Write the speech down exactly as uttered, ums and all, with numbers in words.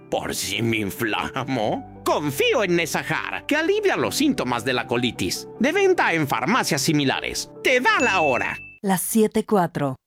¿Por si me inflamo? Confío en Nesajar, que alivia los síntomas de la colitis. De venta en farmacias similares. ¡Te da la hora! Las siete cuatro.